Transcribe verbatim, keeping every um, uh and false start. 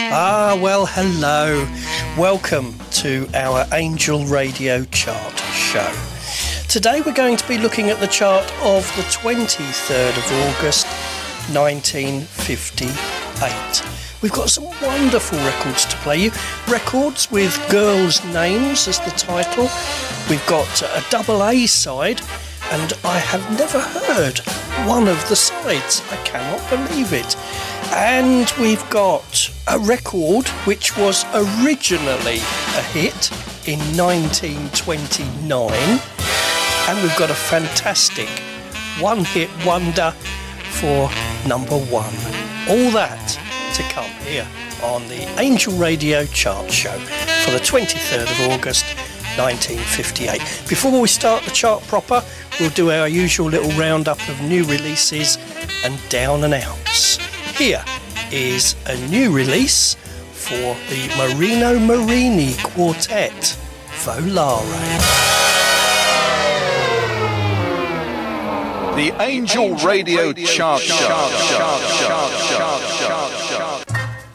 Ah, well, hello. Welcome to our Angel Radio Chart Show. Today we're going to be looking at the chart of the twenty-third of August, nineteen fifty-eight. We've got some wonderful records to play you. Records with girls' names as the title. We've got a double A side, and I have never heard one of the sides. I cannot believe it. And we've got a record which was originally a hit in nineteen twenty-nine. And we've got a fantastic one-hit wonder for number one. All that to come here on the Angel Radio Chart Show for the twenty-third of August, nineteen fifty-eight. Before we start the chart proper, we'll do our usual little roundup of new releases and down and outs. Here is a new release for the Marino Marini Quartet, Volare. The Angel Radio Chart Show.